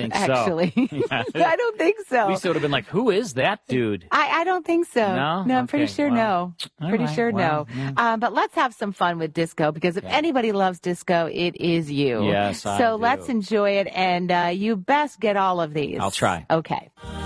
think so. Actually. I don't think so. At least it would have been like, who is that dude? I don't think so. No? I'm pretty Okay, sure well, no. Pretty right, sure well, no. But let's have some fun with disco, because if anybody loves disco, it is you. Yes, I So do. let's enjoy it, and you best get all of these. I'll try. Okay.